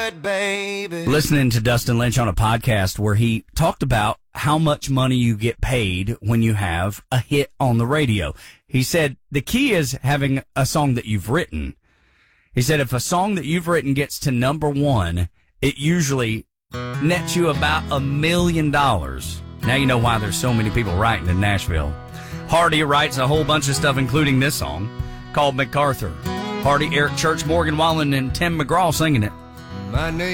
it, baby. Listening to Dustin Lynch on a podcast where he talked about how much money you get paid when you have a hit on the radio. He said the key is having a song that you've written. He said if a song that you've written gets to number one, it usually nets you about $1 million. Now you know why there's so many people writing in Nashville. Hardy writes a whole bunch of stuff, including this song called MacArthur. Hardy, Eric Church, Morgan Wallen, and Tim McGraw singing it. My name